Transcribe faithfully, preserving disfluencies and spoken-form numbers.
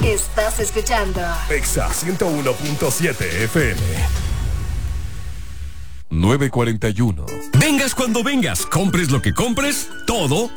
Estás escuchando Exa ciento uno punto siete F M. nueve cuarenta y uno. Vengas cuando vengas, compres lo que compres, todo